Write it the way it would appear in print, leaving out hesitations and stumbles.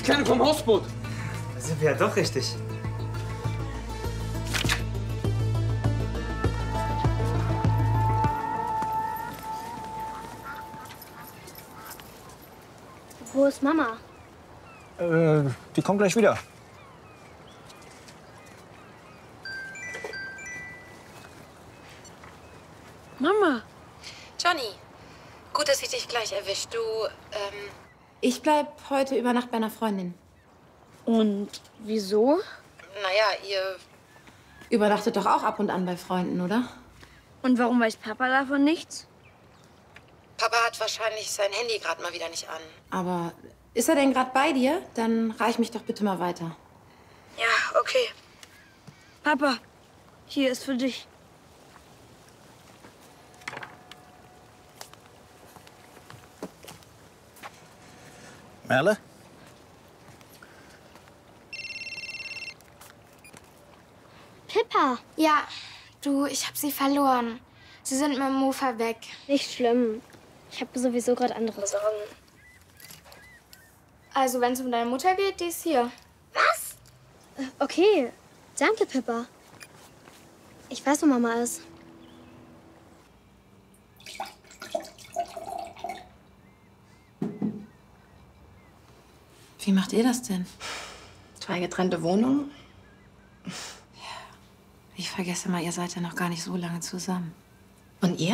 Kleine vom Hausboot. Da sind wir ja doch richtig. Wo ist Mama? Die kommt gleich wieder. Mama. Johnny, gut, dass ich dich gleich erwischt. Du, Ich bleib heute über Nacht bei einer Freundin. Und wieso? naja, ihr... Übernachtet doch auch ab und an bei Freunden, oder? Und warum weiß Papa davon nichts? Papa hat wahrscheinlich sein Handy gerade mal wieder nicht an. Aber ist er denn gerade bei dir? Dann reich mich doch bitte mal weiter. Ja, okay. Papa, hier ist für dich. Merle? Pippa. Ja, du, ich habe sie verloren. Sie sind mit dem Mofa weg. Nicht schlimm. Ich habe sowieso gerade andere Sorgen. Also, wenn es um deine Mutter geht, die ist hier. Was? Okay. Danke, Pippa. Ich weiß, wo Mama ist. Wie macht ihr das denn? 2 getrennte Wohnungen? Ich vergesse mal, ihr seid ja noch gar nicht so lange zusammen. Und ihr?